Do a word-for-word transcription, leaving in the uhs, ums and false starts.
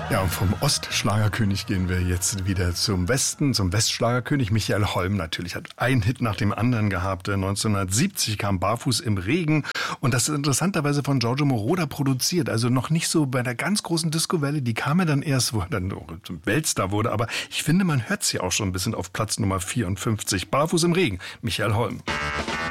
Ja, und vom Ostschlagerkönig gehen wir jetzt wieder zum Westen, zum Westschlagerkönig. Michael Holm natürlich hat einen Hit nach dem anderen gehabt. neunzehnhundertsiebzig kam Barfuß im Regen und das ist interessanterweise von Giorgio Moroder produziert. Also noch nicht so bei der ganz großen Disco-Welle, die kam ja dann erst, wo er dann zum Weltstar wurde. Aber ich finde, man hört sie auch schon ein bisschen auf Platz Nummer vierundfünfzig. Barfuß im Regen, Michael Holm.